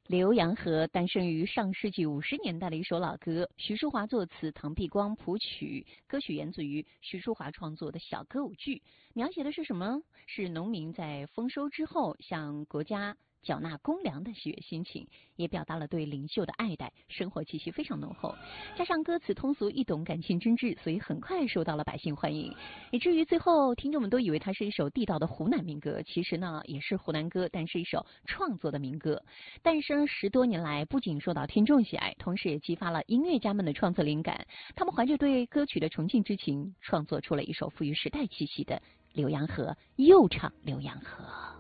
浏阳河诞生于上世纪50年代的一首老歌，徐淑华作词，唐碧光谱曲，歌曲源自于徐淑华创作的小歌舞剧，描写的是什么？是农民在丰收之后向国家缴纳公粮的喜悦心情，也表达了对领袖的爱戴，生活气息非常浓厚。加上歌词通俗易懂，感情真挚，所以很快受到了百姓欢迎，以至于最后听众们都以为它是一首地道的湖南民歌，其实呢也是湖南歌，但是一首创作的民歌。诞生10多年来，不仅受到听众喜爱，同时也激发了音乐家们的创作灵感。他们怀着对歌曲的崇敬之情，创作出了一首富于时代气息的《浏阳河》，又唱《浏阳河》。